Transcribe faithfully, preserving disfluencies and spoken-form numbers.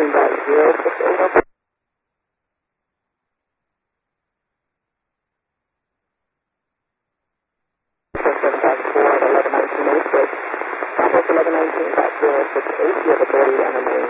eleven nineteen oh six, Southwest eleven nineteen dot zero six eight, you have authority on the main